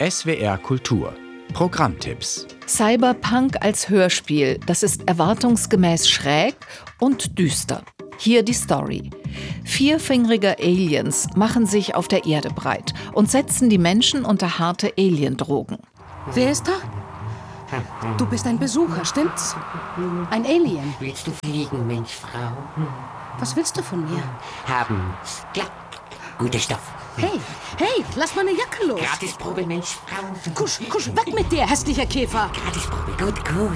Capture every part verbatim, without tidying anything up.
S W R Kultur Programmtipps. Cyberpunk als Hörspiel, das ist erwartungsgemäß schräg und düster. Hier die Story. Vierfingerige Aliens machen sich auf der Erde breit und setzen die Menschen unter harte Aliendrogen. Wer ist da? Du bist ein Besucher, stimmt's? Ein Alien. Willst du fliegen, Mensch, Frau? Was willst du von mir? Haben. Klack. Guter Stoff. Hey, hey, lass meine Jacke los. Gratisprobe, Mensch, Frau. Kusch, kusch, weg mit dir, hässlicher Käfer. Gratisprobe, gut, gut.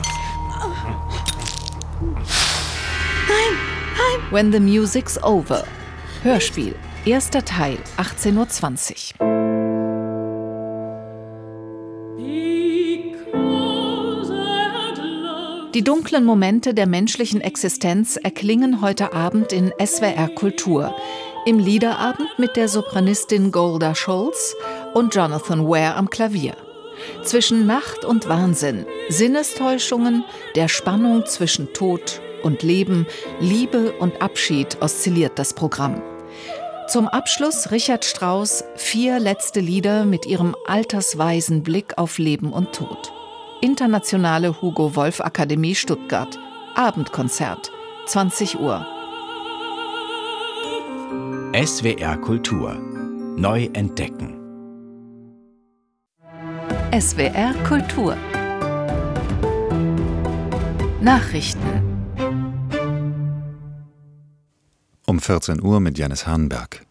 Nein, nein. When the Music's Over. Hörspiel. Erster Teil, achtzehn Uhr zwanzig. Die dunklen Momente der menschlichen Existenz erklingen heute Abend in S W R Kultur. Im Liederabend mit der Sopranistin Golda Scholz und Jonathan Ware am Klavier. Zwischen Nacht und Wahnsinn, Sinnestäuschungen, der Spannung zwischen Tod und Leben, Liebe und Abschied oszilliert das Programm. Zum Abschluss Richard Strauss' vier letzte Lieder mit ihrem altersweisen Blick auf Leben und Tod. Internationale Hugo Wolf Akademie Stuttgart. Abendkonzert, zwanzig Uhr. S W R Kultur. Neu entdecken. S W R Kultur. Nachrichten. Um vierzehn Uhr mit Janis Hahnberg.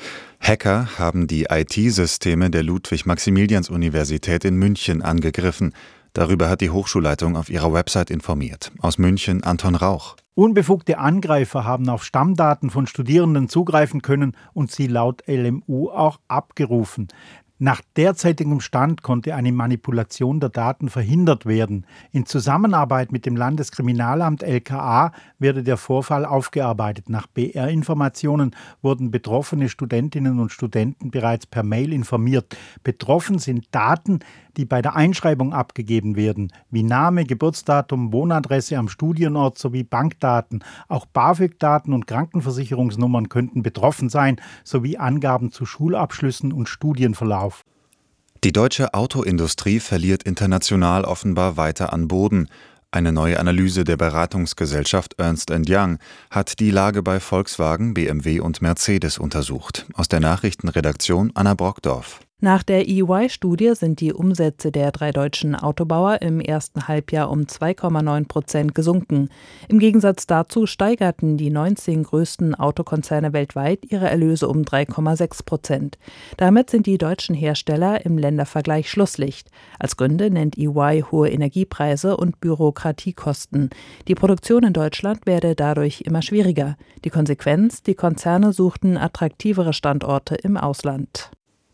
Hacker haben die I T-Systeme der Ludwig-Maximilians-Universität in München angegriffen. Darüber hat die Hochschulleitung auf ihrer Website informiert. Aus München Anton Rauch. Unbefugte Angreifer haben auf Stammdaten von Studierenden zugreifen können und sie laut L M U auch abgerufen. Nach derzeitigem Stand konnte eine Manipulation der Daten verhindert werden. In Zusammenarbeit mit dem Landeskriminalamt L K A werde der Vorfall aufgearbeitet. Nach B R-Informationen wurden betroffene Studentinnen und Studenten bereits per Mail informiert. Betroffen sind Daten, die bei der Einschreibung abgegeben werden, wie Name, Geburtsdatum, Wohnadresse am Studienort sowie Bankdaten. Auch BAföG-Daten und Krankenversicherungsnummern könnten betroffen sein, sowie Angaben zu Schulabschlüssen und Studienverlauf. Die deutsche Autoindustrie verliert international offenbar weiter an Boden. Eine neue Analyse der Beratungsgesellschaft Ernst and Young hat die Lage bei Volkswagen, B M W und Mercedes untersucht. Aus der Nachrichtenredaktion Anna Brockdorf. Nach der E Y-Studie sind die Umsätze der drei deutschen Autobauer im ersten Halbjahr um zwei Komma neun Prozent gesunken. Im Gegensatz dazu steigerten die neunzehn größten Autokonzerne weltweit ihre Erlöse um drei Komma sechs Prozent. Damit sind die deutschen Hersteller im Ländervergleich Schlusslicht. Als Gründe nennt E Y hohe Energiepreise und Bürokratiekosten. Die Produktion in Deutschland werde dadurch immer schwieriger. Die Konsequenz: Die Konzerne suchten attraktivere Standorte im Ausland.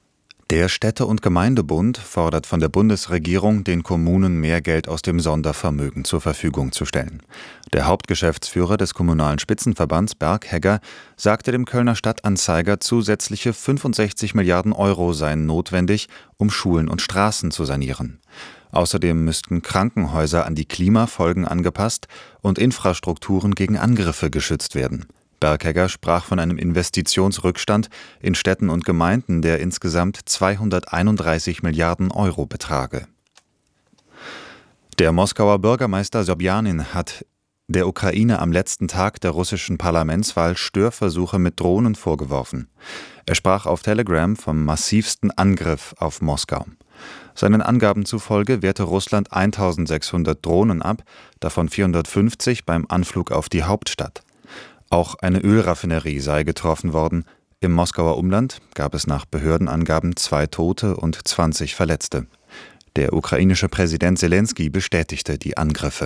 Der Städte- und Gemeindebund fordert von der Bundesregierung, den Kommunen mehr Geld aus dem Sondervermögen zur Verfügung zu stellen. Der Hauptgeschäftsführer des Kommunalen Spitzenverbands Berg Hegger sagte dem Kölner Stadtanzeiger, zusätzliche fünfundsechzig Milliarden Euro seien notwendig, um Schulen und Straßen zu sanieren. Außerdem müssten Krankenhäuser an die Klimafolgen angepasst und Infrastrukturen gegen Angriffe geschützt werden. Berghegger sprach von einem Investitionsrückstand in Städten und Gemeinden, der insgesamt zweihunderteinunddreißig Milliarden Euro betrage. Der Moskauer Bürgermeister Sobjanin hat der Ukraine am letzten Tag der russischen Parlamentswahl Störversuche mit Drohnen vorgeworfen. Er sprach auf Telegram vom massivsten Angriff auf Moskau. Seinen Angaben zufolge wehrte Russland eintausendsechshundert Drohnen ab, davon vierhundertfünfzig beim Anflug auf die Hauptstadt. Auch eine Ölraffinerie sei getroffen worden. Im Moskauer Umland gab es nach Behördenangaben zwei Tote und zwanzig Verletzte. Der ukrainische Präsident Selenskyj bestätigte die Angriffe.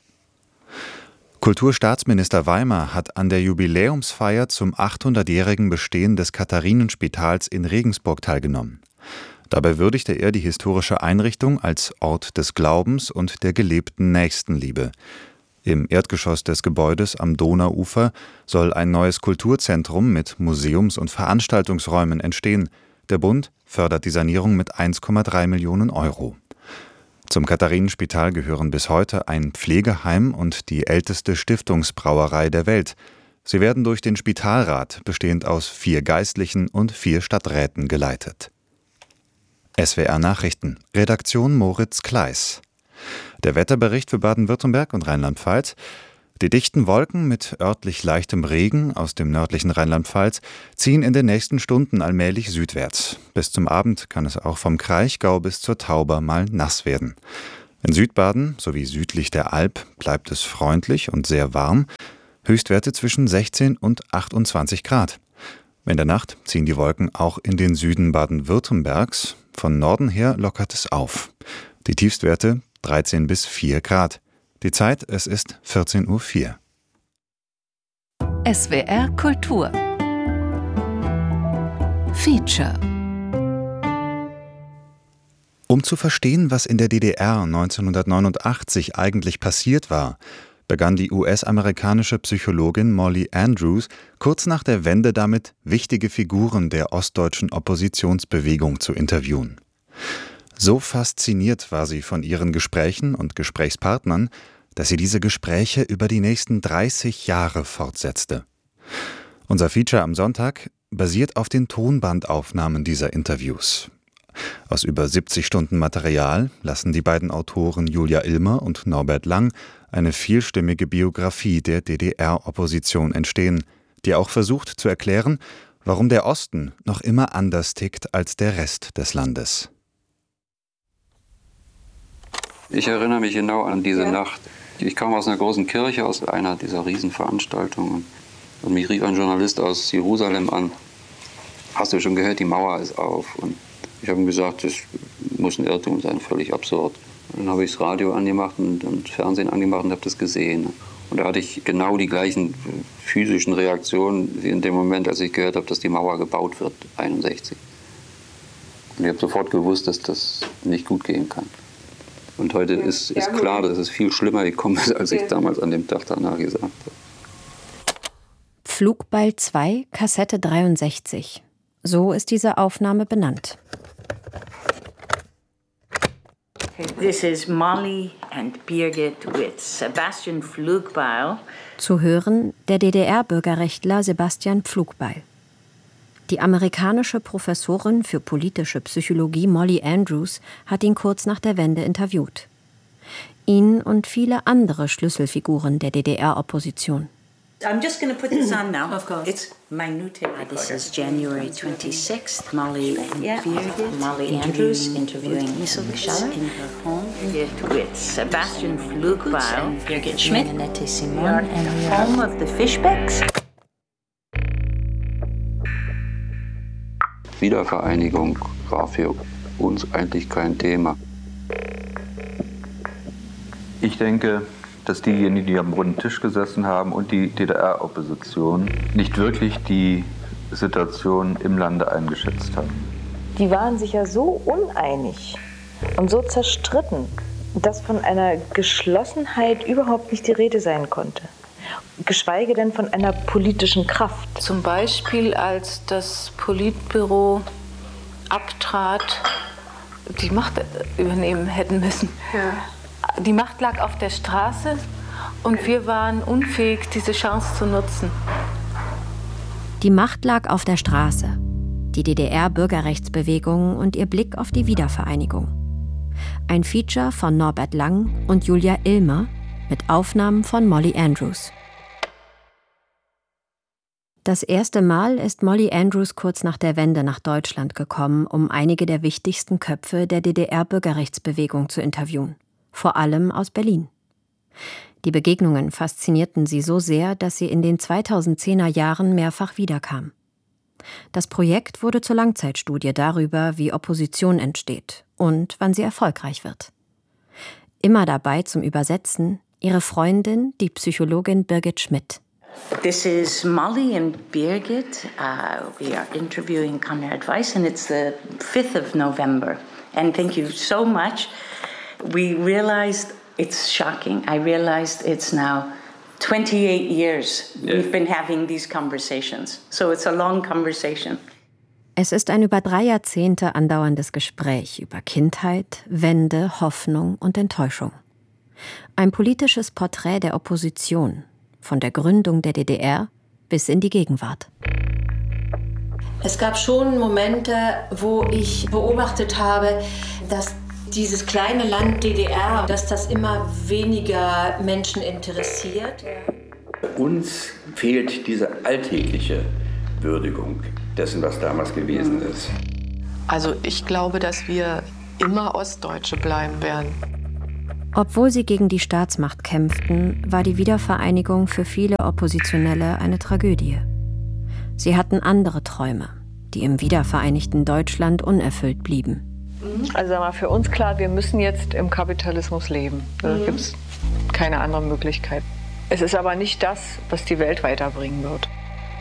Kulturstaatsminister Weimer hat an der Jubiläumsfeier zum achthundertjährigen Bestehen des Katharinenspitals in Regensburg teilgenommen. Dabei würdigte er die historische Einrichtung als Ort des Glaubens und der gelebten Nächstenliebe. Im Erdgeschoss des Gebäudes am Donauufer soll ein neues Kulturzentrum mit Museums- und Veranstaltungsräumen entstehen. Der Bund fördert die Sanierung mit eins Komma drei Millionen Euro. Zum Katharinenspital gehören bis heute ein Pflegeheim und die älteste Stiftungsbrauerei der Welt. Sie werden durch den Spitalrat, bestehend aus vier Geistlichen und vier Stadträten, geleitet. S W R Nachrichten. Redaktion Moritz Kleis. Der Wetterbericht für Baden-Württemberg und Rheinland-Pfalz. Die dichten Wolken mit örtlich leichtem Regen aus dem nördlichen Rheinland-Pfalz ziehen in den nächsten Stunden allmählich südwärts. Bis zum Abend kann es auch vom Kraichgau bis zur Tauber mal nass werden. In Südbaden sowie südlich der Alp bleibt es freundlich und sehr warm. Höchstwerte zwischen sechzehn und achtundzwanzig Grad. In der Nacht ziehen die Wolken auch in den Süden Baden-Württembergs. Von Norden her lockert es auf. Die Tiefstwerte dreizehn bis vier Grad. Die Zeit, es ist vierzehn Uhr vier. S W R Kultur Feature. Um zu verstehen, was in der D D R neunzehnhundertneunundachtzig eigentlich passiert war, begann die U S-amerikanische Psychologin Molly Andrews kurz nach der Wende damit, wichtige Figuren der ostdeutschen Oppositionsbewegung zu interviewen. So fasziniert war sie von ihren Gesprächen und Gesprächspartnern, dass sie diese Gespräche über die nächsten dreißig Jahre fortsetzte. Unser Feature am Sonntag basiert auf den Tonbandaufnahmen dieser Interviews. Aus über siebzig Stunden Material lassen die beiden Autoren Julia Illmer und Norbert Lang eine vielstimmige Biografie der D D R-Opposition entstehen, die auch versucht zu erklären, warum der Osten noch immer anders tickt als der Rest des Landes. Ich erinnere mich genau an diese ja. Nacht. Ich kam aus einer großen Kirche, aus einer dieser Riesenveranstaltungen. Und mich rief ein Journalist aus Jerusalem an. Hast du schon gehört, die Mauer ist auf? Und ich habe ihm gesagt, das muss ein Irrtum sein, völlig absurd. Und dann habe ich das Radio angemacht und, und Fernsehen angemacht und habe das gesehen. Und da hatte ich genau die gleichen physischen Reaktionen wie in dem Moment, als ich gehört habe, dass die Mauer gebaut wird, einundsechzig. Und ich habe sofort gewusst, dass das nicht gut gehen kann. Und heute ja, ist, ist klar, dass es viel schlimmer gekommen ist, als ich damals an dem Tag danach gesagt habe. Flugball zwei, Kassette dreiundsechzig. So ist diese Aufnahme benannt. This is Molly and Birgit with Sebastian Pflugbeil. Zu hören der D D R-Bürgerrechtler Sebastian Pflugbeil. Die amerikanische Professorin für politische Psychologie Molly Andrews hat ihn kurz nach der Wende interviewt. Ihn und viele andere Schlüsselfiguren der D D R-Opposition. I'm just going to put this on now. Of course. It's my new tape recorder. This is January twenty-sixth. Molly and yeah. Birgit, Molly Andrews interviewing interviewing in her home with Sebastian Pflugbeil and Birgit Schmidt. We are in the home of the Fischbecks. Wiedervereinigung war für uns eigentlich kein Thema. Ich denke, dass diejenigen, die am runden Tisch gesessen haben und die D D R-Opposition nicht wirklich die Situation im Lande eingeschätzt haben. Die waren sich ja so uneinig und so zerstritten, dass von einer Geschlossenheit überhaupt nicht die Rede sein konnte. Geschweige denn von einer politischen Kraft. Zum Beispiel, als das Politbüro abtrat, die Macht übernehmen hätten müssen. Ja. Die Macht lag auf der Straße und wir waren unfähig, diese Chance zu nutzen. Die Macht lag auf der Straße. Die D D R-Bürgerrechtsbewegung und ihr Blick auf die Wiedervereinigung. Ein Feature von Norbert Lang und Julia Illmer mit Aufnahmen von Molly Andrews. Das erste Mal ist Molly Andrews kurz nach der Wende nach Deutschland gekommen, um einige der wichtigsten Köpfe der D D R-Bürgerrechtsbewegung zu interviewen. Vor allem aus Berlin. Die Begegnungen faszinierten sie so sehr, dass sie in den zweitausendzehner Jahren mehrfach wiederkam. Das Projekt wurde zur Langzeitstudie darüber, wie Opposition entsteht und wann sie erfolgreich wird. Immer dabei zum Übersetzen ihre Freundin, die Psychologin Birgit Schmidt. This is Molly and Birgit. Uh, we are interviewing Conrad Weiss, and it's the fifth of November. And thank you so much. We realized it's shocking. I realized it's now twenty-eight years yeah. we've been having these conversations. So it's a long conversation. Es ist ein über drei Jahrzehnte andauerndes Gespräch über Kindheit, Wende, Hoffnung und Enttäuschung. Ein politisches Porträt der Opposition, von der Gründung der D D R bis in die Gegenwart. Es gab schon Momente, wo ich beobachtet habe, dass dieses kleine Land D D R, dass das immer weniger Menschen interessiert. Uns fehlt diese alltägliche Würdigung dessen, was damals gewesen ist. Also ich glaube, dass wir immer Ostdeutsche bleiben werden. Obwohl sie gegen die Staatsmacht kämpften, war die Wiedervereinigung für viele Oppositionelle eine Tragödie. Sie hatten andere Träume, die im wiedervereinigten Deutschland unerfüllt blieben. Also sagen wir, für uns klar, wir müssen jetzt im Kapitalismus leben. Da mhm. gibt es keine andere Möglichkeit. Es ist aber nicht das, was die Welt weiterbringen wird.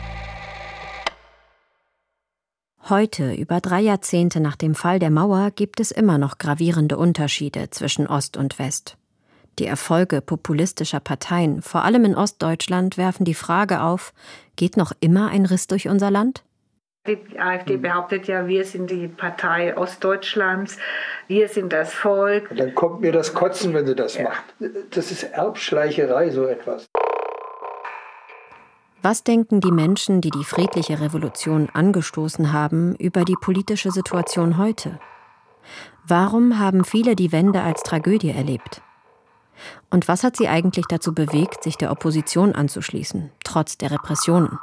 Heute, über drei Jahrzehnte nach dem Fall der Mauer, gibt es immer noch gravierende Unterschiede zwischen Ost und West. Die Erfolge populistischer Parteien, vor allem in Ostdeutschland, werfen die Frage auf, geht noch immer ein Riss durch unser Land? Die AfD behauptet ja, wir sind die Partei Ostdeutschlands, wir sind das Volk. Dann kommt mir das Kotzen, wenn sie das ja. macht. Das ist Erbschleicherei, so etwas. Was denken die Menschen, die die friedliche Revolution angestoßen haben, über die politische Situation heute? Warum haben viele die Wende als Tragödie erlebt? Und was hat sie eigentlich dazu bewegt, sich der Opposition anzuschließen, trotz der Repressionen?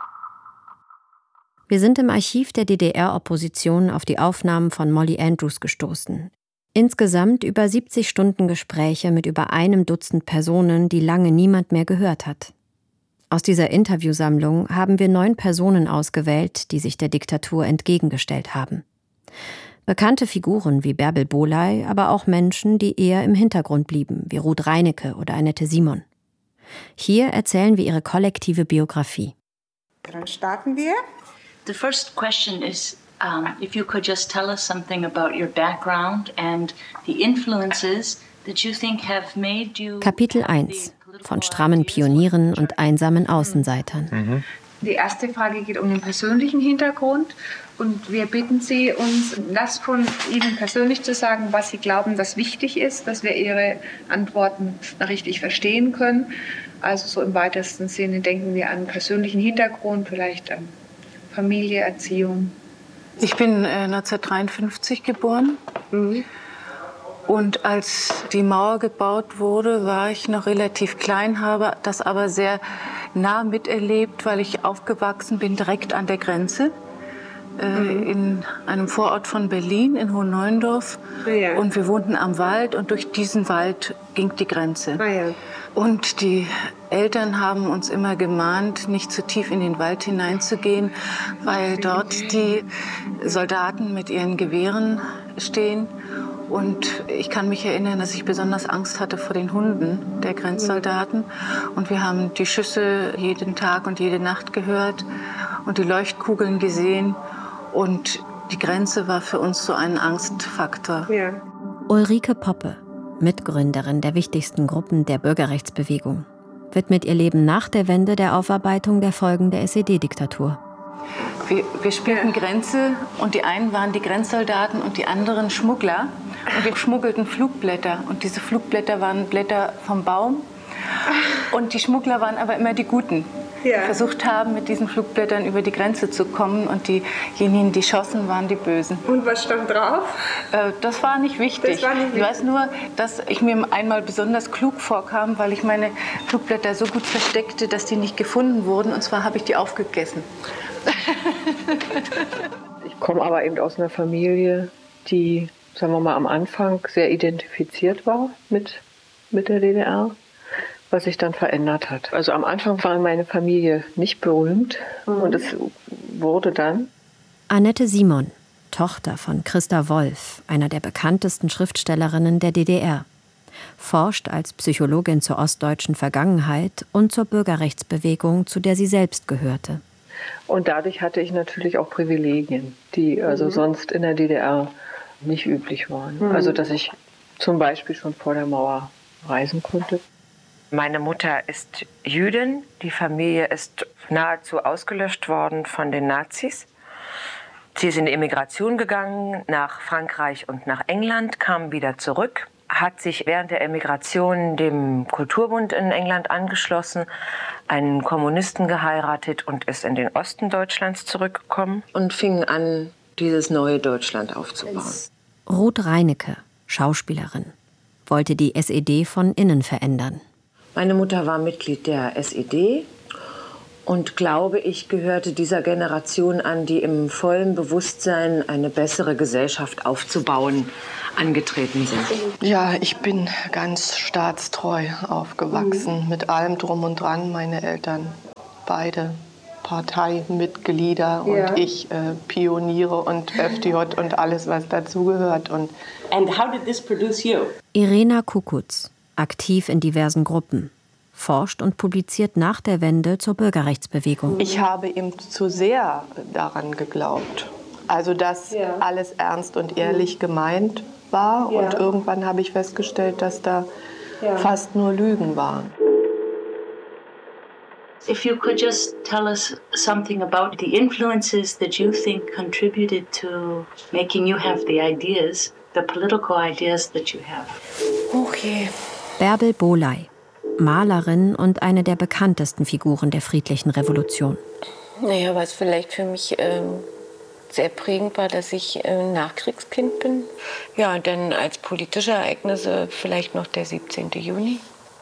Wir sind im Archiv der D D R-Opposition auf die Aufnahmen von Molly Andrews gestoßen. Insgesamt über siebzig Stunden Gespräche mit über einem Dutzend Personen, die lange niemand mehr gehört hat. Aus dieser Interviewsammlung haben wir neun Personen ausgewählt, die sich der Diktatur entgegengestellt haben. Bekannte Figuren wie Bärbel Bohley, aber auch Menschen, die eher im Hintergrund blieben, wie Ruth Reinecke oder Annette Simon. Hier erzählen wir ihre kollektive Biografie. Dann starten wir. The first question is, um, if you could just tell us something about your background and the influences that you think have made you... Kapitel eins. Von strammen Pionieren und einsamen Außenseitern. Mhm. Die erste Frage geht um den persönlichen Hintergrund. Und wir bitten Sie, uns das von Ihnen persönlich zu sagen, was Sie glauben, das wichtig ist, dass wir Ihre Antworten richtig verstehen können. Also so im weitesten Sinne denken wir an persönlichen Hintergrund, vielleicht an Familie, Erziehung. Ich bin äh, neunzehnhundertdreiundfünfzig geboren. Mhm. Und als die Mauer gebaut wurde, war ich noch relativ klein, habe das aber sehr nah miterlebt, weil ich aufgewachsen bin direkt an der Grenze. Mhm. In einem Vorort von Berlin, in Hohenneuendorf. Ja. Und wir wohnten am Wald und durch diesen Wald ging die Grenze. Ah, ja. Und die Eltern haben uns immer gemahnt, nicht zu tief in den Wald hineinzugehen, weil dort die Soldaten mit ihren Gewehren stehen. Und ich kann mich erinnern, dass ich besonders Angst hatte vor den Hunden der Grenzsoldaten. Und wir haben die Schüsse jeden Tag und jede Nacht gehört und die Leuchtkugeln gesehen. Und die Grenze war für uns so ein Angstfaktor. Ja. Ulrike Poppe, Mitgründerin der wichtigsten Gruppen der Bürgerrechtsbewegung, widmet ihr Leben nach der Wende der Aufarbeitung der Folgen der S E D-Diktatur. Wir, wir spielten Grenze und die einen waren die Grenzsoldaten und die anderen Schmuggler. Und wir schmuggelten Flugblätter und diese Flugblätter waren Blätter vom Baum. Und die Schmuggler waren aber immer die Guten, die ja. versucht haben, mit diesen Flugblättern über die Grenze zu kommen. Und diejenigen, die schossen, waren die Bösen. Und was stand drauf? Äh, das war nicht wichtig. Das war nicht wichtig. Ich weiß nur, dass ich mir einmal besonders klug vorkam, weil ich meine Flugblätter so gut versteckte, dass die nicht gefunden wurden. Und zwar habe ich die aufgegessen. Ich komme aber eben aus einer Familie, die, sagen wir mal, am Anfang sehr identifiziert war mit, mit der D D R, was sich dann verändert hat. Also am Anfang war meine Familie nicht berühmt mhm. und es wurde dann. Annette Simon, Tochter von Christa Wolf, einer der bekanntesten Schriftstellerinnen der D D R, forscht als Psychologin zur ostdeutschen Vergangenheit und zur Bürgerrechtsbewegung, zu der sie selbst gehörte. Und dadurch hatte ich natürlich auch Privilegien, die also mhm. sonst in der D D R nicht üblich waren. Mhm. Also dass ich zum Beispiel schon vor der Mauer reisen konnte. Meine Mutter ist Jüdin, die Familie ist nahezu ausgelöscht worden von den Nazis. Sie ist in die Emigration gegangen nach Frankreich und nach England, kam wieder zurück, hat sich während der Emigration dem Kulturbund in England angeschlossen, einen Kommunisten geheiratet und ist in den Osten Deutschlands zurückgekommen und fing an, dieses neue Deutschland aufzubauen. Ruth Reinecke, Schauspielerin, wollte die S E D von innen verändern. Meine Mutter war Mitglied der S E D und, glaube ich, gehörte dieser Generation an, die im vollen Bewusstsein, eine bessere Gesellschaft aufzubauen, angetreten sind. Ja, ich bin ganz staatstreu aufgewachsen, mhm. mit allem drum und dran. Meine Eltern, beide Parteimitglieder ja. und ich äh, Pioniere und F D J und alles, was dazugehört. Und And how did this produce you? Irena Kukutz, aktiv in diversen Gruppen, forscht und publiziert nach der Wende zur Bürgerrechtsbewegung. Ich habe eben zu sehr daran geglaubt. Also, dass ja. alles ernst und ehrlich gemeint war. Ja. Und irgendwann habe ich festgestellt, dass da ja. fast nur Lügen waren. If you could just tell us something about the influences that you think contributed to making you have the ideas, the political ideas that you have. Okay. Bärbel Bohley, Malerin und eine der bekanntesten Figuren der friedlichen Revolution. Naja, was vielleicht für mich ähm, sehr prägend war, dass ich äh, Nachkriegskind bin. Ja, und dann als politische Ereignisse vielleicht noch der siebzehnten Juni.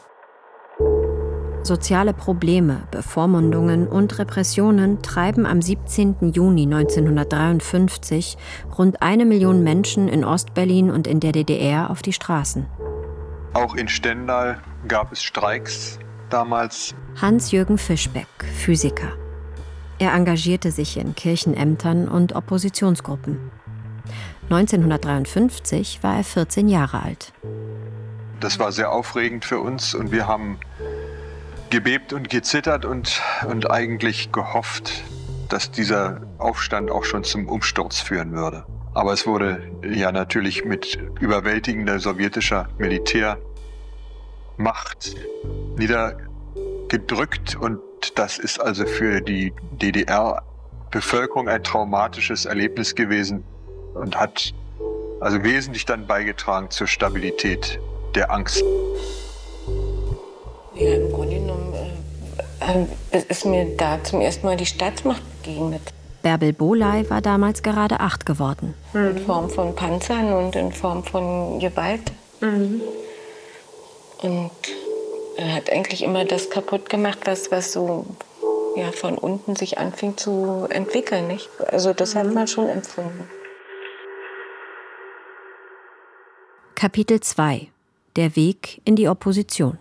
Soziale Probleme, Bevormundungen und Repressionen treiben am siebzehnten Juni neunzehnhundertdreiundfünfzig rund eine Million Menschen in Ostberlin und in der D D R auf die Straßen. Auch in Stendal gab es Streiks damals. Hans-Jürgen Fischbeck, Physiker. Er engagierte sich in Kirchenämtern und Oppositionsgruppen. neunzehnhundertdreiundfünfzig war er vierzehn Jahre alt. Das war sehr aufregend für uns und wir haben gebebt und gezittert und, und eigentlich gehofft, dass dieser Aufstand auch schon zum Umsturz führen würde. Aber es wurde ja natürlich mit überwältigender sowjetischer Militärmacht niedergedrückt und das ist also für die D D R-Bevölkerung ein traumatisches Erlebnis gewesen und hat also wesentlich dann beigetragen zur Stabilität der Angst. Ja, im Grunde genommen äh, ist mir da zum ersten Mal die Staatsmacht begegnet. Bärbel Bohley war damals gerade acht geworden. In Form von Panzern und in Form von Gewalt. Mhm. Und er hat eigentlich immer das kaputt gemacht, was, was so ja, von unten sich anfing zu entwickeln. Nicht? Also das mhm. hat man schon empfunden. Kapitel zwei. Der Weg in die Opposition.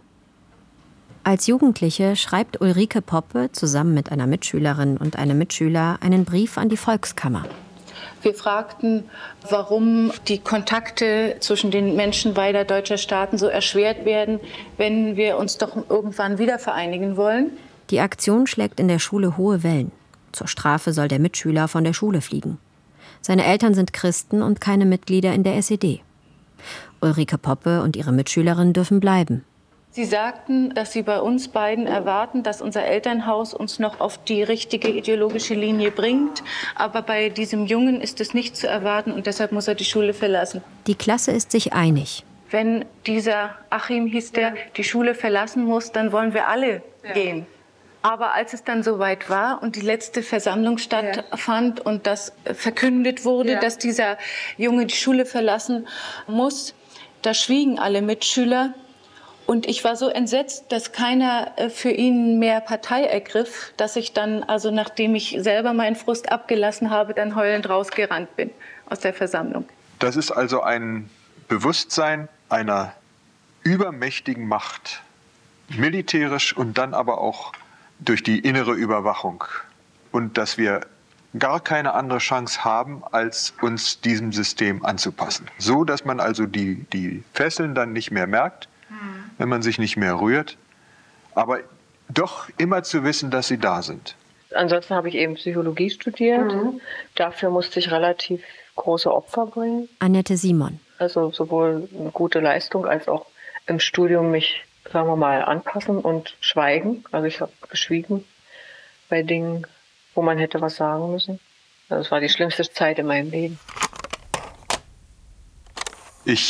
Als Jugendliche schreibt Ulrike Poppe zusammen mit einer Mitschülerin und einem Mitschüler einen Brief an die Volkskammer. Wir fragten, warum die Kontakte zwischen den Menschen beider deutscher Staaten so erschwert werden, wenn wir uns doch irgendwann wieder vereinigen wollen. Die Aktion schlägt in der Schule hohe Wellen. Zur Strafe soll der Mitschüler von der Schule fliegen. Seine Eltern sind Christen und keine Mitglieder in der S E D. Ulrike Poppe und ihre Mitschülerin dürfen bleiben. Sie sagten, dass sie bei uns beiden erwarten, dass unser Elternhaus uns noch auf die richtige ideologische Linie bringt. Aber bei diesem Jungen ist es nicht zu erwarten und deshalb muss er die Schule verlassen. Die Klasse ist sich einig. Wenn dieser Achim, hieß der, die Schule verlassen muss, dann wollen wir alle ja. gehen. Aber als es dann soweit war und die letzte Versammlung stattfand ja. und das verkündet wurde, ja. dass dieser Junge die Schule verlassen muss, da schwiegen alle Mitschüler. Und ich war so entsetzt, dass keiner für ihn mehr Partei ergriff, dass ich dann, also nachdem ich selber meinen Frust abgelassen habe, dann heulend rausgerannt bin aus der Versammlung. Das ist also ein Bewusstsein einer übermächtigen Macht, militärisch und dann aber auch durch die innere Überwachung. Und dass wir gar keine andere Chance haben, als uns diesem System anzupassen. So, dass man also die, die Fesseln dann nicht mehr merkt, wenn man sich nicht mehr rührt, aber doch immer zu wissen, dass sie da sind. Ansonsten habe ich eben Psychologie studiert. Mhm. Dafür musste ich relativ große Opfer bringen. Annette Simon. Also sowohl eine gute Leistung als auch im Studium mich, sagen wir mal, anpassen und schweigen. Also ich habe geschwiegen bei Dingen, wo man hätte was sagen müssen. Also es war die schlimmste Zeit in meinem Leben. Ich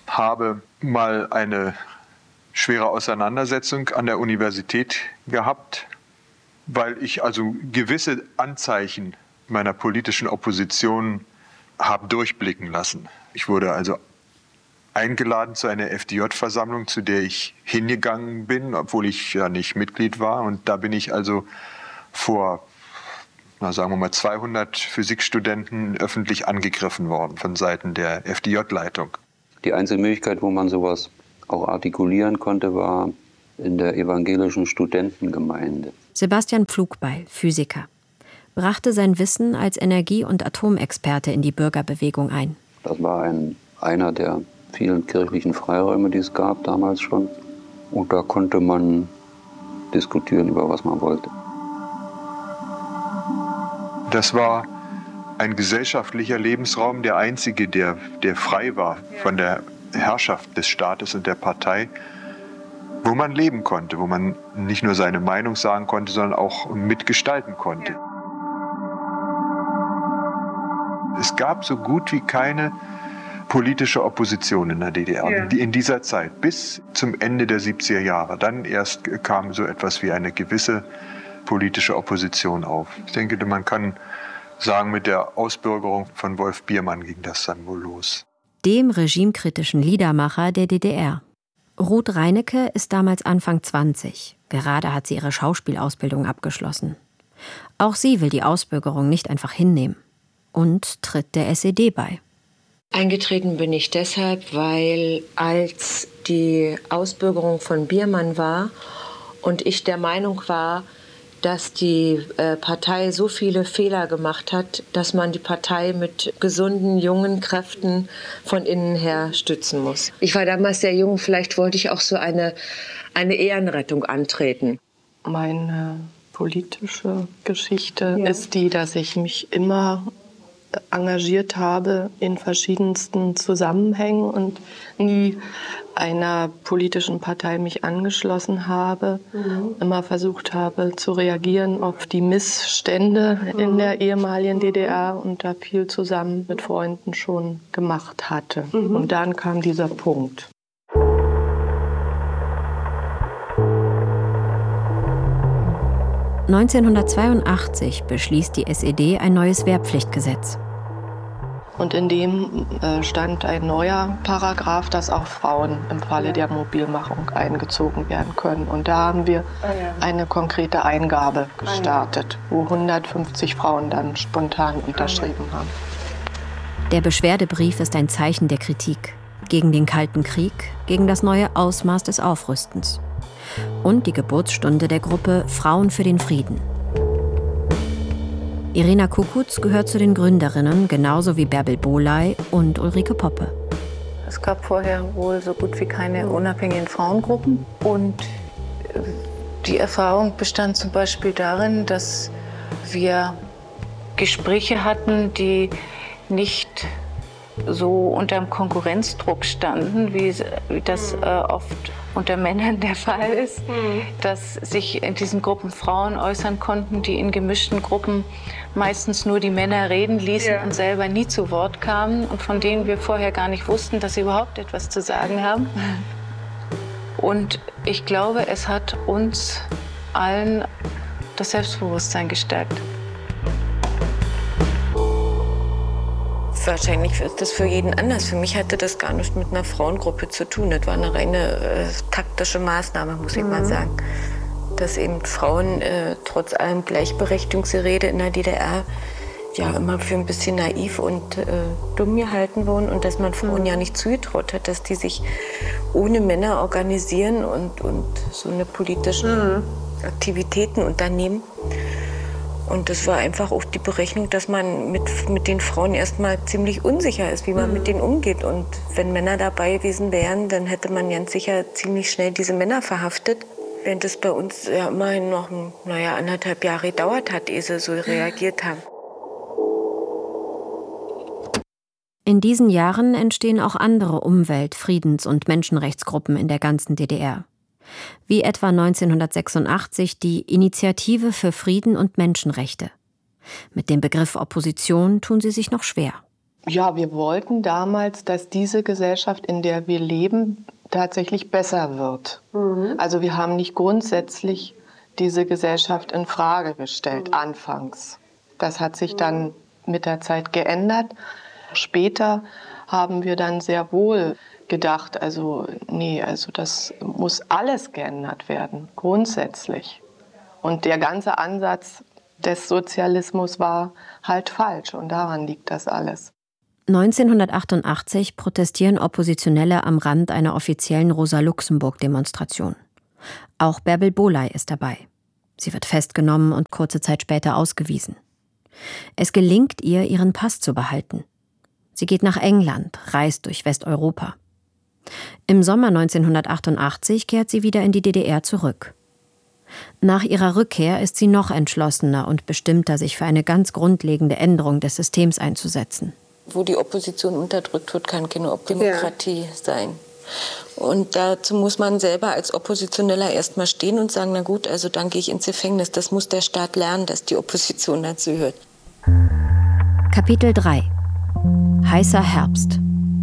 habe mal eine schwere Auseinandersetzung an der Universität gehabt, weil ich also gewisse Anzeichen meiner politischen Opposition habe durchblicken lassen. Ich wurde also eingeladen zu einer F D J-Versammlung, zu der ich hingegangen bin, obwohl ich ja nicht Mitglied war. Und da bin ich also vor, na sagen wir mal, zweihundert Physikstudenten öffentlich angegriffen worden von Seiten der F D J-Leitung. Die einzige Möglichkeit, wo man sowas auch artikulieren konnte, war in der evangelischen Studentengemeinde. Sebastian Pflugbeil, Physiker, brachte sein Wissen als Energie- und Atomexperte in die Bürgerbewegung ein. Das war ein, einer der vielen kirchlichen Freiräume, die es gab damals schon. Und da konnte man diskutieren, über was man wollte. Das war ein gesellschaftlicher Lebensraum, der einzige, der, der frei war von der Herrschaft des Staates und der Partei, wo man leben konnte, wo man nicht nur seine Meinung sagen konnte, sondern auch mitgestalten konnte. Es gab so gut wie keine politische Opposition in der D D R, ja. In dieser Zeit, bis zum Ende der siebziger Jahre. Dann erst kam so etwas wie eine gewisse politische Opposition auf. Ich denke, man kann sagen, mit der Ausbürgerung von Wolf Biermann ging das dann wohl los. Dem regimekritischen Liedermacher der D D R. Ruth Reinecke ist damals Anfang zwanzig. Gerade hat sie ihre Schauspielausbildung abgeschlossen. Auch sie will die Ausbürgerung nicht einfach hinnehmen und tritt der S E D bei. Eingetreten bin ich deshalb, weil als die Ausbürgerung von Biermann war und ich der Meinung war, dass die äh, Partei so viele Fehler gemacht hat, dass man die Partei mit gesunden, jungen Kräften von innen her stützen muss. Ich war damals sehr jung, vielleicht wollte ich auch so eine, eine Ehrenrettung antreten. Meine politische Geschichte ja. ist die, dass ich mich immer engagiert habe in verschiedensten Zusammenhängen und nie einer politischen Partei mich angeschlossen habe, mhm. immer versucht habe zu reagieren auf die Missstände mhm. in der ehemaligen D D R und da viel zusammen mit Freunden schon gemacht hatte. Mhm. Und dann kam dieser Punkt. neunzehnhundertzweiundachtzig beschließt die S E D ein neues Wehrpflichtgesetz. Und in dem äh, stand ein neuer Paragraph, dass auch Frauen im Falle der Mobilmachung eingezogen werden können. Und da haben wir eine konkrete Eingabe gestartet, wo hundertfünfzig Frauen dann spontan unterschrieben haben. Der Beschwerdebrief ist ein Zeichen der Kritik gegen den Kalten Krieg, gegen das neue Ausmaß des Aufrüstens. Und die Geburtsstunde der Gruppe Frauen für den Frieden. Irena Kukutz gehört zu den Gründerinnen, genauso wie Bärbel Bohley und Ulrike Poppe. Es gab vorher wohl so gut wie keine unabhängigen Frauengruppen. Und die Erfahrung bestand zum Beispiel darin, dass wir Gespräche hatten, die nicht so unter dem Konkurrenzdruck standen, wie, wie das äh, oft unter Männern der Fall ist, mhm. dass sich in diesen Gruppen Frauen äußern konnten, die in gemischten Gruppen meistens nur die Männer reden ließen ja. und selber nie zu Wort kamen und von denen wir vorher gar nicht wussten, dass sie überhaupt etwas zu sagen haben. Mhm. Und ich glaube, es hat uns allen das Selbstbewusstsein gestärkt. Wahrscheinlich ist das für jeden anders. Für mich hatte das gar nichts mit einer Frauengruppe zu tun. Das war eine reine äh, taktische Maßnahme, muss ich mhm. mal sagen. Dass eben Frauen äh, trotz allem Gleichberechtigungsgerede in der D D R ja immer für ein bisschen naiv und äh, dumm gehalten wurden und dass man Frauen mhm. ja nicht zugetraut hat, dass die sich ohne Männer organisieren und, und so eine politischen mhm. Aktivitäten unternehmen. Und das war einfach auch die Berechnung, dass man mit, mit den Frauen erstmal ziemlich unsicher ist, wie man mhm. mit denen umgeht. Und wenn Männer dabei gewesen wären, dann hätte man ganz sicher ziemlich schnell diese Männer verhaftet. Während es bei uns ja immerhin noch naja, anderthalb Jahre gedauert hat, ehe sie so reagiert haben. In diesen Jahren entstehen auch andere Umwelt-, Friedens- und Menschenrechtsgruppen in der ganzen D D R. Wie etwa neunzehnhundertsechsundachtzig die Initiative für Frieden und Menschenrechte. Mit dem Begriff Opposition tun sie sich noch schwer. Ja, wir wollten damals, dass diese Gesellschaft, in der wir leben, tatsächlich besser wird. Mhm. Also wir haben nicht grundsätzlich diese Gesellschaft in Frage gestellt, mhm. anfangs. Das hat sich dann mit der Zeit geändert. Später haben wir dann sehr wohl gedacht, also nee, also das muss alles geändert werden, grundsätzlich. Und der ganze Ansatz des Sozialismus war halt falsch und daran liegt das alles. neunzehnhundertachtundachtzig protestieren Oppositionelle am Rand einer offiziellen Rosa-Luxemburg-Demonstration. Auch Bärbel Bohley ist dabei. Sie wird festgenommen und kurze Zeit später ausgewiesen. Es gelingt ihr, ihren Pass zu behalten. Sie geht nach England, reist durch Westeuropa. Im Sommer neunzehnhundertachtundachtzig kehrt sie wieder in die D D R zurück. Nach ihrer Rückkehr ist sie noch entschlossener und bestimmter, sich für eine ganz grundlegende Änderung des Systems einzusetzen. Wo die Opposition unterdrückt wird, kann keine Demokratie ja. sein. Und dazu muss man selber als Oppositioneller erst mal stehen und sagen, na gut, also dann gehe ich ins Gefängnis. Das muss der Staat lernen, dass die Opposition dazu hört. Kapitel drei. Heißer Herbst.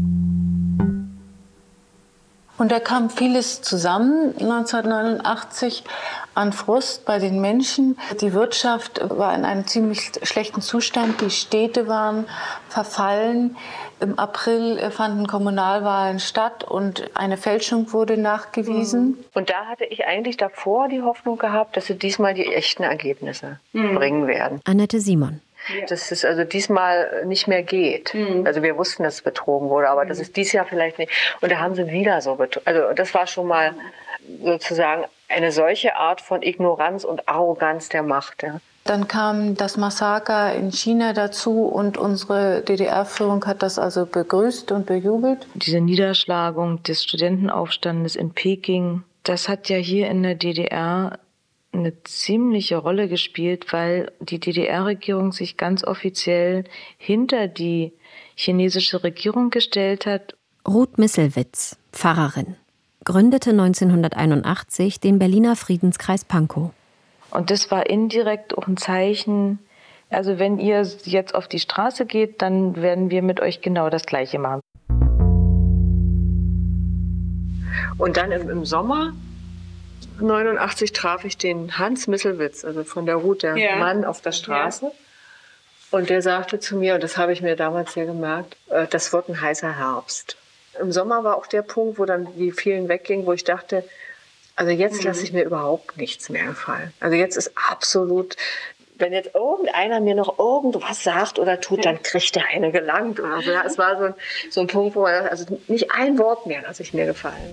Und da kam vieles zusammen neunzehnhundertneunundachtzig an Frust bei den Menschen. Die Wirtschaft war in einem ziemlich schlechten Zustand. Die Städte waren verfallen. Im April fanden Kommunalwahlen statt und eine Fälschung wurde nachgewiesen. Und da hatte ich eigentlich davor die Hoffnung gehabt, dass sie diesmal die echten Ergebnisse mhm. bringen werden. Annette Simon. Dass es also diesmal nicht mehr geht. Mhm. Also wir wussten, dass es betrogen wurde, aber mhm. das ist dieses Jahr vielleicht nicht. Und da haben sie wieder so betrogen. Also das war schon mal sozusagen eine solche Art von Ignoranz und Arroganz der Macht. Ja. Dann kam das Massaker in China dazu und unsere D D R-Führung hat das also begrüßt und bejubelt. Diese Niederschlagung des Studentenaufstandes in Peking, das hat ja hier in der D D R eine ziemliche Rolle gespielt, weil die D D R-Regierung sich ganz offiziell hinter die chinesische Regierung gestellt hat. Ruth Misselwitz, Pfarrerin, gründete neunzehnhunderteinundachtzig den Berliner Friedenskreis Pankow. Und das war indirekt auch ein Zeichen, also wenn ihr jetzt auf die Straße geht, dann werden wir mit euch genau das Gleiche machen. Und dann im, im Sommer neunundachtzig traf ich den Hans Misselwitz, also von der Ruth, der ja. Mann auf der Straße. Ja. Und der sagte zu mir, und das habe ich mir damals sehr gemerkt, äh, das wird ein heißer Herbst. Im Sommer war auch der Punkt, wo dann die vielen weggingen, wo ich dachte, also jetzt mhm. lasse ich mir überhaupt nichts mehr gefallen. Also jetzt ist absolut, wenn jetzt irgendeiner mir noch irgendwas sagt oder tut, dann kriegt der eine gelangt. Oder so. Ja, es war so ein, so ein Punkt, wo man, also nicht ein Wort mehr lasse ich mir gefallen.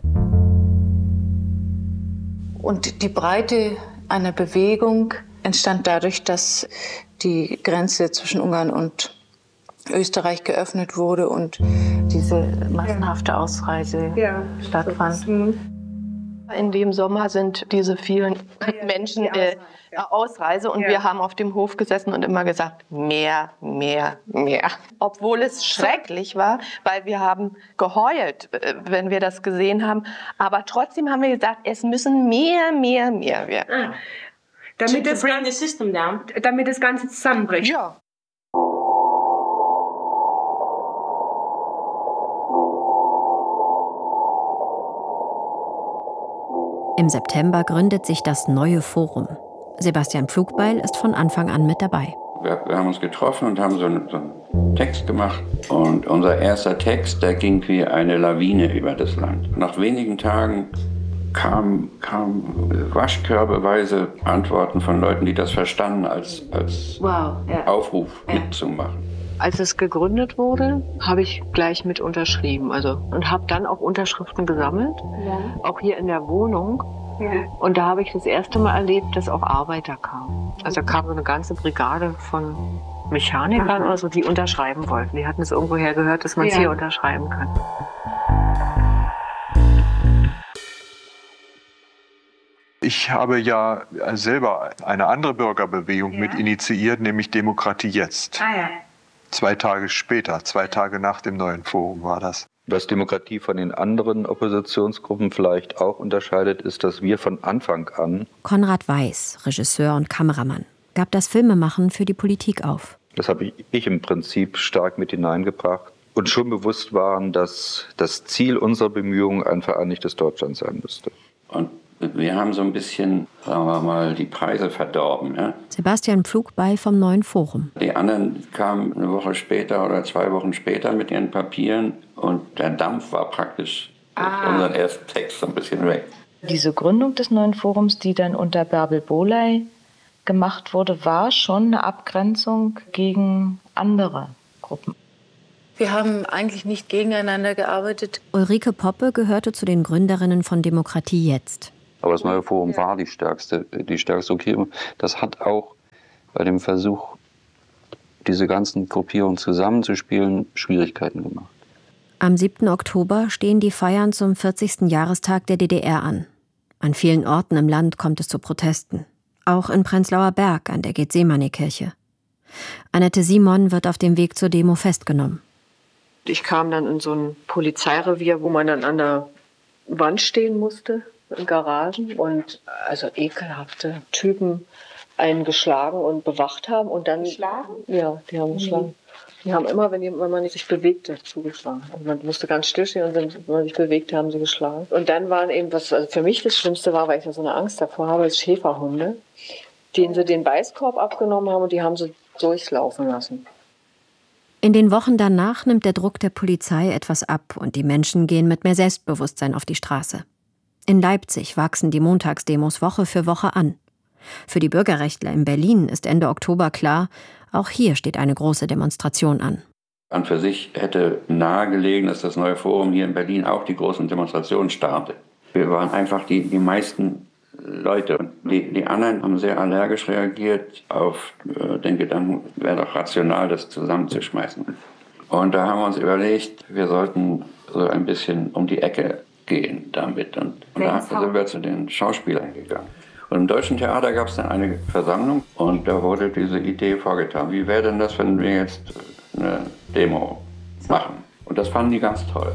Und die Breite einer Bewegung entstand dadurch, dass die Grenze zwischen Ungarn und Österreich geöffnet wurde und diese massenhafte Ausreise ja. stattfand. In dem Sommer sind diese vielen Menschen äh, Ausreise und ja. wir haben auf dem Hof gesessen und immer gesagt, mehr, mehr, mehr. Obwohl es schrecklich war, weil wir haben geheult, wenn wir das gesehen haben. Aber trotzdem haben wir gesagt, es müssen mehr, mehr, mehr werden. Ah. Damit, das ganze System down. Damit das Ganze zusammenbricht. Ja. Im September gründet sich das Neue Forum. Sebastian Pflugbeil ist von Anfang an mit dabei. Wir, wir haben uns getroffen und haben so einen, so einen Text gemacht. Und unser erster Text, der ging wie eine Lawine über das Land. Nach wenigen Tagen kamen kam waschkörbeweise Antworten von Leuten, die das verstanden als, als wow, ja. Aufruf ja. mitzumachen. Als es gegründet wurde, habe ich gleich mit unterschrieben, also und habe dann auch Unterschriften gesammelt, ja. auch hier in der Wohnung. Ja. Und da habe ich das erste Mal erlebt, dass auch Arbeiter kamen. Also da kam so eine ganze Brigade von Mechanikern oder so, die unterschreiben wollten. Die hatten es irgendwoher gehört, dass man es ja. hier unterschreiben kann. Ich habe ja selber eine andere Bürgerbewegung ja. mit initiiert, nämlich Demokratie jetzt. Ah, ja. Zwei Tage später, zwei Tage nach dem Neuen Forum war das. Was Demokratie von den anderen Oppositionsgruppen vielleicht auch unterscheidet, ist, dass wir von Anfang an... Konrad Weiß, Regisseur und Kameramann, gab das Filmemachen für die Politik auf. Das habe ich im Prinzip stark mit hineingebracht und schon bewusst waren, dass das Ziel unserer Bemühungen ein vereinigtes Deutschland sein müsste. Und wir haben so ein bisschen, sagen wir mal, die Preise verdorben. Ja? Sebastian Pflug-Bay vom Neuen Forum. Die anderen kamen eine Woche später oder zwei Wochen später mit ihren Papieren und der Dampf war praktisch ah. durch unseren ersten Text so ein bisschen weg. Diese Gründung des Neuen Forums, die dann unter Bärbel Bohley gemacht wurde, war schon eine Abgrenzung gegen andere Gruppen. Wir haben eigentlich nicht gegeneinander gearbeitet. Ulrike Poppe gehörte zu den Gründerinnen von Demokratie Jetzt. Aber das Neue Forum war die stärkste, die stärkste Gruppierung. Das hat auch bei dem Versuch, diese ganzen Gruppierungen zusammenzuspielen, Schwierigkeiten gemacht. Am siebten Oktober stehen die Feiern zum vierzigsten Jahrestag der D D R an. An vielen Orten im Land kommt es zu Protesten. Auch in Prenzlauer Berg an der Gethsemane-Kirche. Annette Simon wird auf dem Weg zur Demo festgenommen. Ich kam dann in so ein Polizeirevier, wo man dann an der Wand stehen musste, in Garagen. Und also ekelhafte Typen einen geschlagen und bewacht haben. Und dann, geschlagen? Ja, die haben geschlagen. Mhm. Die haben immer, wenn, die, wenn man sich bewegte, zugeschlagen. Und man musste ganz stillstehen und wenn man sich bewegte, haben sie geschlagen. Und dann waren eben, was also für mich das Schlimmste war, weil ich ja so eine Angst davor habe, als Schäferhunde, denen sie den Beißkorb abgenommen haben und die haben sie durchlaufen lassen. In den Wochen danach nimmt der Druck der Polizei etwas ab und die Menschen gehen mit mehr Selbstbewusstsein auf die Straße. In Leipzig wachsen die Montagsdemos Woche für Woche an. Für die Bürgerrechtler in Berlin ist Ende Oktober klar, auch hier steht eine große Demonstration an. An für sich hätte nahegelegen, dass das Neue Forum hier in Berlin auch die großen Demonstrationen startet. Wir waren einfach die, die meisten Leute. Und die, die anderen haben sehr allergisch reagiert auf äh, den Gedanken, wäre doch rational, das zusammenzuschmeißen. Und da haben wir uns überlegt, wir sollten so ein bisschen um die Ecke gehen damit. Und, und da sind wir zu den Schauspielern gegangen. Und im Deutschen Theater gab es dann eine Versammlung und da wurde diese Idee vorgetragen. Wie wäre denn das, wenn wir jetzt eine Demo machen? Und das fanden die ganz toll.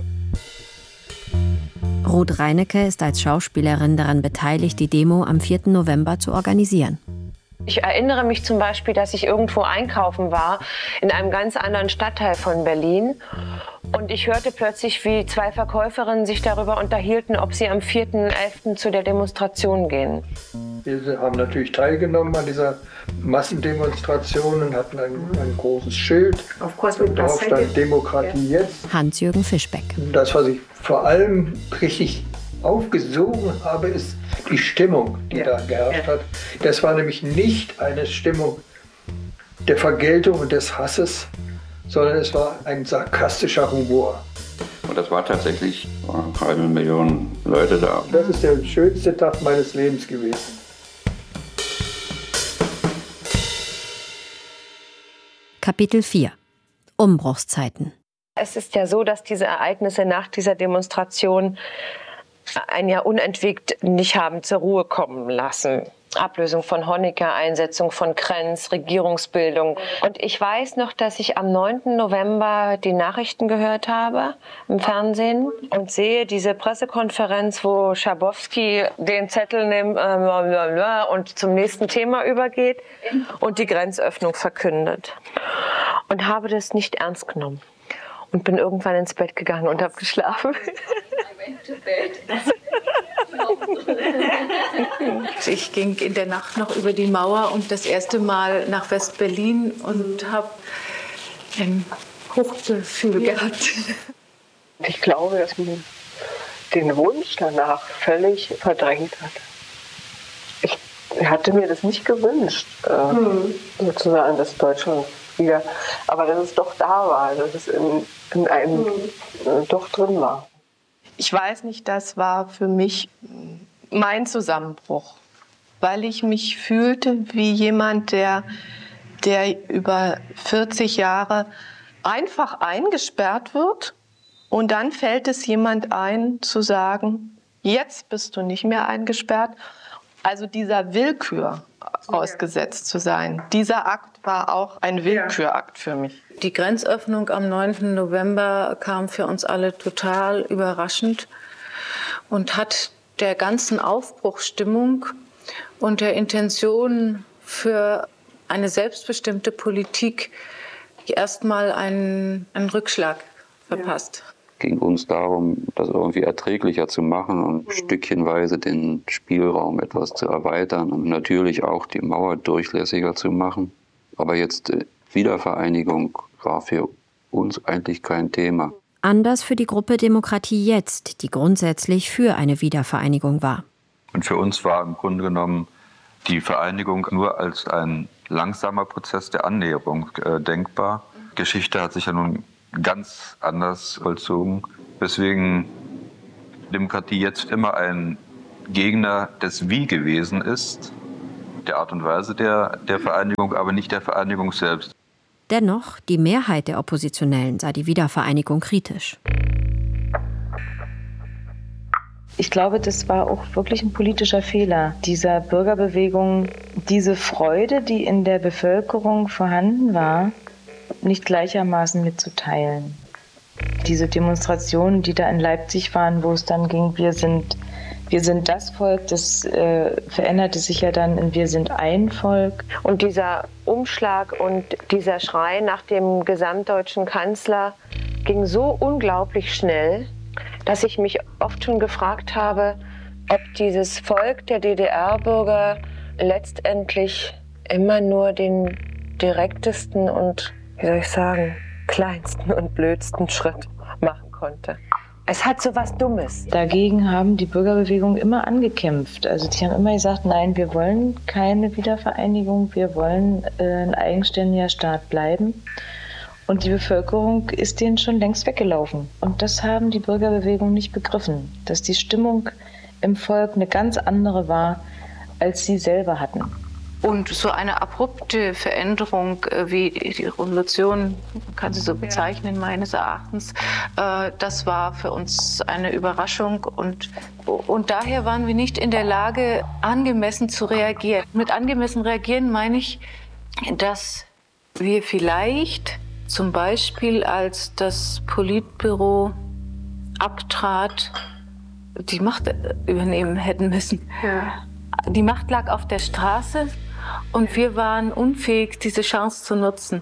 Ruth Reinecke ist als Schauspielerin daran beteiligt, die Demo am vierten November zu organisieren. Ich erinnere mich zum Beispiel, dass ich irgendwo einkaufen war, in einem ganz anderen Stadtteil von Berlin. Und ich hörte plötzlich, wie zwei Verkäuferinnen sich darüber unterhielten, ob sie am vierten elften zu der Demonstration gehen. Wir haben natürlich teilgenommen an dieser Massendemonstration und hatten ein, ein großes Schild. Of course, we darauf stand Demokratie jetzt. Hans-Jürgen Fischbeck. Das, was ich vor allem richtig aufgesogen habe, ist die Stimmung, die ja. da geherrscht ja. hat. Das war nämlich nicht eine Stimmung der Vergeltung und des Hasses, sondern es war ein sarkastischer Humor. Und das war tatsächlich eine halbe Million Leute da. Das ist der schönste Tag meines Lebens gewesen. Kapitel vier. Umbruchszeiten. Es ist ja so, dass diese Ereignisse nach dieser Demonstration ein Jahr unentwegt nicht haben zur Ruhe kommen lassen. Ablösung von Honecker, Einsetzung von Krenz, Regierungsbildung. Und ich weiß noch, dass ich am neunten November die Nachrichten gehört habe im Fernsehen und sehe diese Pressekonferenz, wo Schabowski den Zettel nimmt äh, und zum nächsten Thema übergeht und die Grenzöffnung verkündet. Und habe das nicht ernst genommen. Und bin irgendwann ins Bett gegangen und habe geschlafen. Ich ging in der Nacht noch über die Mauer und das erste Mal nach West-Berlin und habe ein Hochgefühl gehabt. Ich glaube, dass man den Wunsch danach völlig verdrängt hat. Ich hatte mir das nicht gewünscht, äh, mhm. sozusagen, dass Deutschland wieder, aber dass es doch da war, dass es in, in einem mhm. äh, doch drin war. Ich weiß nicht, das war für mich mein Zusammenbruch, weil ich mich fühlte wie jemand, der, der über vierzig Jahre einfach eingesperrt wird und dann fällt es jemand ein, zu sagen, jetzt bist du nicht mehr eingesperrt. Also dieser Willkür ausgesetzt zu sein, dieser Akt war auch ein Willkürakt für mich. Die Grenzöffnung am neunten November kam für uns alle total überraschend und hat der ganzen Aufbruchsstimmung und der Intention für eine selbstbestimmte Politik erstmal einen, einen Rückschlag verpasst. Es ging uns darum, das irgendwie erträglicher zu machen und mhm. stückchenweise den Spielraum etwas zu erweitern und natürlich auch die Mauer durchlässiger zu machen. Aber jetzt äh, Wiedervereinigung war für uns eigentlich kein Thema. Anders für die Gruppe Demokratie Jetzt, die grundsätzlich für eine Wiedervereinigung war. Und für uns war im Grunde genommen die Vereinigung nur als ein langsamer Prozess der Annäherung äh, denkbar. Geschichte hat sich ja nun ganz anders vollzogen, weswegen Demokratie Jetzt immer ein Gegner des Wie gewesen ist, der Art und Weise der, der Vereinigung, aber nicht der Vereinigung selbst. Dennoch, die Mehrheit der Oppositionellen sah die Wiedervereinigung kritisch. Ich glaube, das war auch wirklich ein politischer Fehler dieser Bürgerbewegung, diese Freude, die in der Bevölkerung vorhanden war, nicht gleichermaßen mitzuteilen. Diese Demonstrationen, die da in Leipzig waren, wo es dann ging, wir sind, wir sind das Volk, das äh, veränderte sich ja dann in wir sind ein Volk. Und dieser Umschlag und dieser Schrei nach dem gesamtdeutschen Kanzler ging so unglaublich schnell, dass ich mich oft schon gefragt habe, ob dieses Volk der D D R-Bürger letztendlich immer nur den direktesten und, wie soll ich sagen, kleinsten und blödsten Schritt machen konnte. Es hat so was Dummes. Dagegen haben die Bürgerbewegungen immer angekämpft. Also die haben immer gesagt, nein, wir wollen keine Wiedervereinigung, wir wollen äh, ein eigenständiger Staat bleiben. Und die Bevölkerung ist denen schon längst weggelaufen. Und das haben die Bürgerbewegungen nicht begriffen, dass die Stimmung im Volk eine ganz andere war, als sie selber hatten. Und so eine abrupte Veränderung wie die Revolution, man kann sie so bezeichnen, meines Erachtens, äh, das war für uns eine Überraschung. Und, und daher waren wir nicht in der Lage, angemessen zu reagieren. Mit angemessen reagieren meine ich, dass wir vielleicht zum Beispiel, als das Politbüro abtrat, die Macht übernehmen hätten müssen. Ja. Die Macht lag auf der Straße und wir waren unfähig, diese Chance zu nutzen.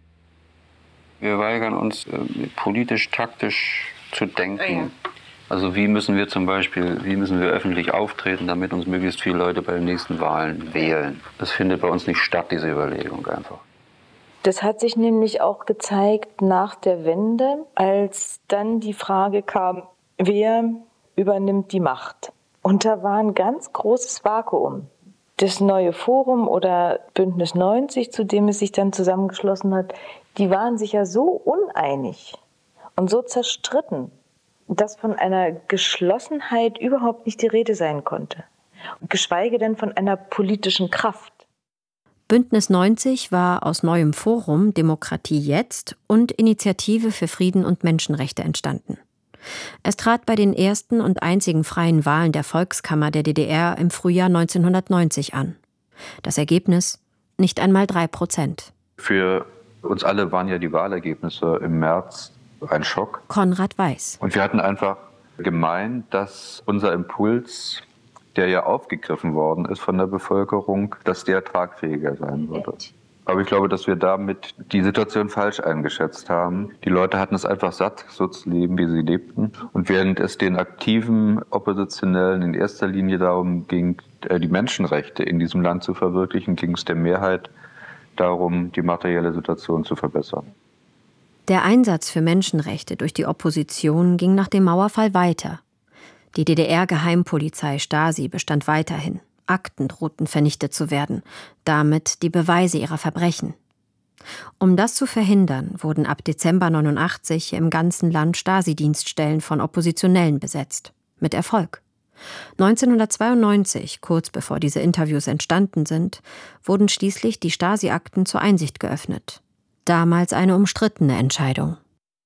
Wir weigern uns, politisch-taktisch zu denken. Also wie müssen wir zum Beispiel, wie müssen wir öffentlich auftreten, damit uns möglichst viele Leute bei den nächsten Wahlen wählen. Das findet bei uns nicht statt, diese Überlegung einfach. Das hat sich nämlich auch gezeigt nach der Wende, als dann die Frage kam, wer übernimmt die Macht? Und da war ein ganz großes Vakuum. Das neue Forum oder Bündnis neunzig, zu dem es sich dann zusammengeschlossen hat, die waren sich ja so uneinig und so zerstritten, dass von einer Geschlossenheit überhaupt nicht die Rede sein konnte. Geschweige denn von einer politischen Kraft. Bündnis neunzig war aus neuem Forum Demokratie Jetzt und Initiative für Frieden und Menschenrechte entstanden. Es trat bei den ersten und einzigen freien Wahlen der Volkskammer der D D R im Frühjahr neunzehnhundertneunzig an. Das Ergebnis? Nicht einmal drei Prozent. Für uns alle waren ja die Wahlergebnisse im März ein Schock. Konrad Weiß. Und wir hatten einfach gemeint, dass unser Impuls, der ja aufgegriffen worden ist von der Bevölkerung, dass der tragfähiger sein würde. Aber ich glaube, dass wir damit die Situation falsch eingeschätzt haben. Die Leute hatten es einfach satt, so zu leben, wie sie lebten. Und während es den aktiven Oppositionellen in erster Linie darum ging, die Menschenrechte in diesem Land zu verwirklichen, ging es der Mehrheit darum, die materielle Situation zu verbessern. Der Einsatz für Menschenrechte durch die Opposition ging nach dem Mauerfall weiter. Die D D R-Geheimpolizei Stasi bestand weiterhin. Akten drohten vernichtet zu werden, damit die Beweise ihrer Verbrechen. Um das zu verhindern, wurden ab Dezember neunundachtzig im ganzen Land Stasi-Dienststellen von Oppositionellen besetzt. Mit Erfolg. neunzehnhundertzweiundneunzig, kurz bevor diese Interviews entstanden sind, wurden schließlich die Stasi-Akten zur Einsicht geöffnet. Damals eine umstrittene Entscheidung.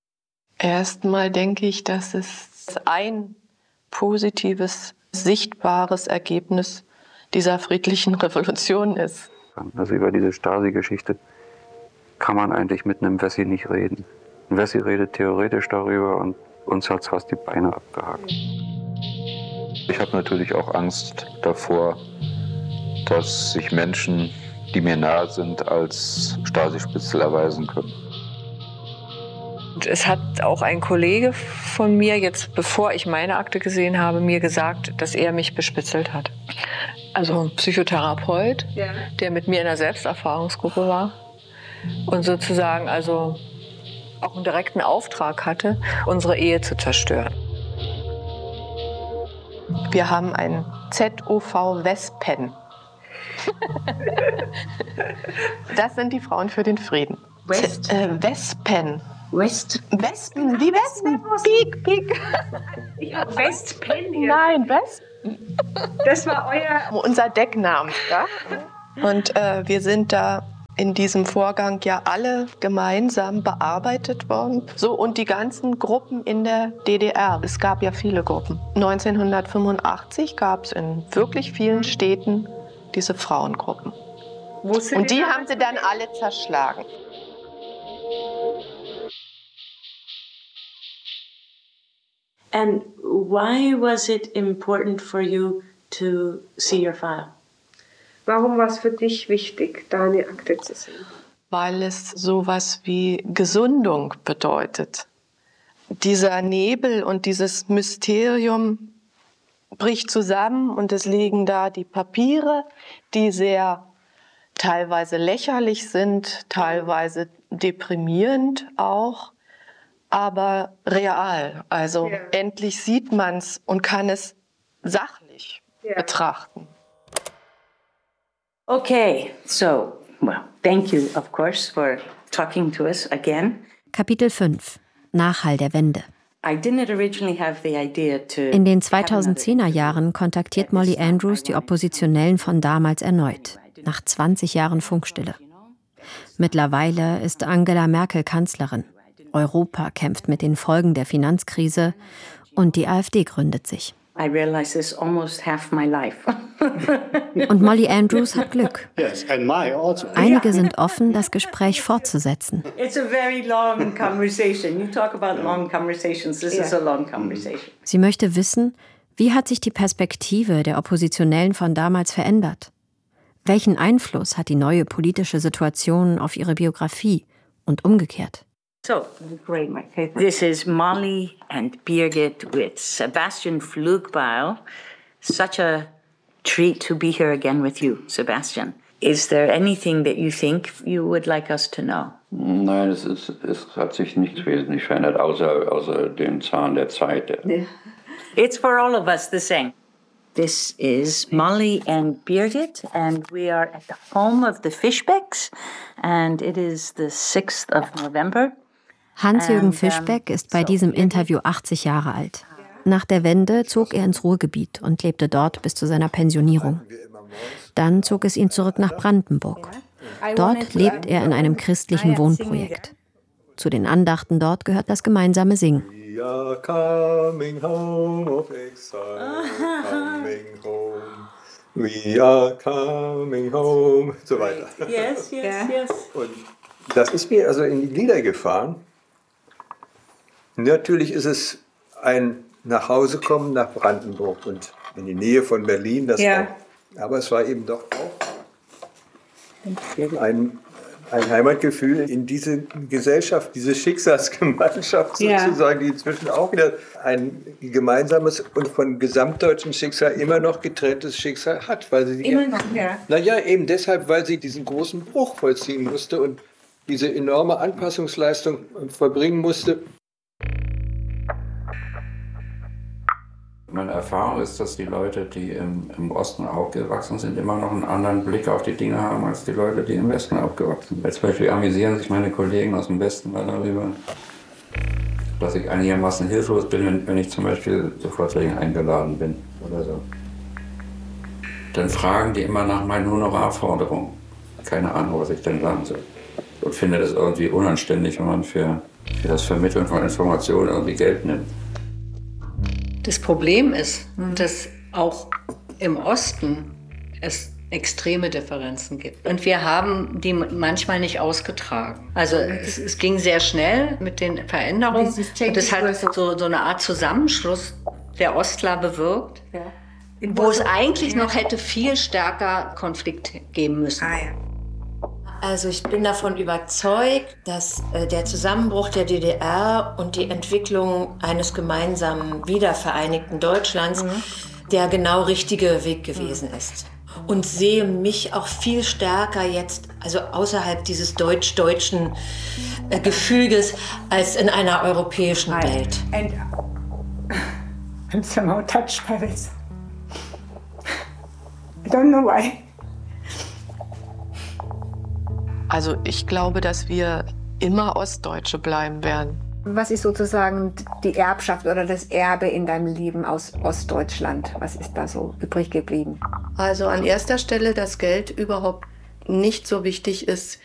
Erstmal denke ich, dass es ein positives, sichtbares Ergebnis dieser friedlichen Revolution ist. Also über diese Stasi-Geschichte kann man eigentlich mit einem Wessi nicht reden. Ein Wessi redet theoretisch darüber und uns hat es fast die Beine abgehakt. Ich habe natürlich auch Angst davor, dass sich Menschen, die mir nahe sind, als Stasi-Spitzel erweisen können. Es hat auch ein Kollege von mir, jetzt bevor ich meine Akte gesehen habe, mir gesagt, dass er mich bespitzelt hat. Also ein Psychotherapeut, ja. der mit mir in der Selbsterfahrungsgruppe war und sozusagen also auch einen direkten Auftrag hatte, unsere Ehe zu zerstören. Wir haben ein Z O V Wespen. Das sind die Frauen für den Frieden. West? Z äh, Wespen. West? Wespen, die Wespen. Piek, piek. Ich habe Westpen hier. Nein, Wespen. Das war euer... Unser Deckname. Ja? Und äh, wir sind da in diesem Vorgang ja alle gemeinsam bearbeitet worden. So, und die ganzen Gruppen in der D D R. Es gab ja viele Gruppen. neunzehnhundertfünfundachtzig gab es in wirklich vielen Städten diese Frauengruppen. Und die haben sie dann alle zerschlagen. And why was it important for you to see your file? Warum war es für dich wichtig, deine Akte zu sehen? Weil es sowas wie Gesundung bedeutet. Dieser Nebel und dieses Mysterium bricht zusammen und es liegen da die Papiere, die sehr teilweise lächerlich sind, teilweise deprimierend auch, aber real. Also ja. endlich sieht man es und kann es sachlich ja. betrachten. Okay, so, well, thank you, of course, for talking to us again. Kapitel fünf. Nachhall der Wende. I didn't originally have the idea to In den zweitausendzehner Jahren kontaktiert Molly Andrews die Oppositionellen von damals erneut, nach zwanzig Jahren Funkstille. Mittlerweile ist Angela Merkel Kanzlerin. Europa kämpft mit den Folgen der Finanzkrise und die AfD gründet sich. I realized this almost half my life. Und Molly Andrews hat Glück. Einige sind offen, das Gespräch fortzusetzen. It's a very long conversation. You talk about long conversations. This is a long conversation. Sie möchte wissen, wie hat sich die Perspektive der Oppositionellen von damals verändert? Welchen Einfluss hat die neue politische Situation auf ihre Biografie und umgekehrt? So, great, Mike. This is Molly and Birgit with Sebastian Flugbeil. Such a treat to be here again with you, Sebastian. Is there anything that you think you would like us to know? Nein, es, ist, es hat sich nichts wesentlich verändert, außer, außer dem Zahn der Zeit. It's for all of us the same. This is Molly and Birgit, and we are at the home of the Fischbecks, and it is the sixth of November. Hans-Jürgen Fischbeck ist bei diesem Interview achtzig Jahre alt. Nach der Wende zog er ins Ruhrgebiet und lebte dort bis zu seiner Pensionierung. Dann zog es ihn zurück nach Brandenburg. Dort lebt er in einem christlichen Wohnprojekt. Zu den Andachten dort gehört das gemeinsame Singen. We are coming home of exile, coming home. We are coming home, so weiter. Yes, yes, yes. Und das ist mir also in die Glieder gefahren. Natürlich ist es ein Nachhausekommen nach Brandenburg und in die Nähe von Berlin. Das ja. auch, aber es war eben doch auch ein, ein Heimatgefühl in diese Gesellschaft, diese Schicksalsgemeinschaft ja. sozusagen, die inzwischen auch wieder ein gemeinsames und von gesamtdeutschem Schicksal immer noch getrenntes Schicksal hat. Weil sie immer noch, ja. Naja, eben deshalb, weil sie diesen großen Bruch vollziehen musste und diese enorme Anpassungsleistung vollbringen musste. Meine Erfahrung ist, dass die Leute, die im, im Osten aufgewachsen sind, immer noch einen anderen Blick auf die Dinge haben, als die Leute, die im Westen aufgewachsen sind. Zum Beispiel amüsieren sich meine Kollegen aus dem Westen mal darüber, dass ich einigermaßen hilflos bin, wenn, wenn ich zum Beispiel zu Vorträgen eingeladen bin oder so. Dann fragen die immer nach meinen Honorarforderungen. Keine Ahnung, was ich denn sagen soll. Und finde das irgendwie unanständig, wenn man für, für das Vermitteln von Informationen irgendwie Geld nimmt. Das Problem ist, dass auch im Osten es extreme Differenzen gibt. Und wir haben die manchmal nicht ausgetragen. Also es, es ging sehr schnell mit den Veränderungen. Und das hat so, so eine Art Zusammenschluss der Ostler bewirkt, ja. wo es eigentlich noch hätte viel stärker Konflikt geben müssen. Ah, ja. Also ich bin davon überzeugt, dass äh, der Zusammenbruch der D D R und die Entwicklung eines gemeinsamen wiedervereinigten Deutschlands mhm. der genau richtige Weg gewesen mhm. ist. Und sehe mich auch viel stärker jetzt, also außerhalb dieses deutsch-deutschen äh, Gefüges, als in einer europäischen Hi. Welt. And I'm somehow touched by this. I don't know why. Also ich glaube, dass wir immer Ostdeutsche bleiben werden. Was ist sozusagen die Erbschaft oder das Erbe in deinem Leben aus Ostdeutschland? Was ist da so übrig geblieben? Also an erster Stelle, dass Geld überhaupt nicht so wichtig ist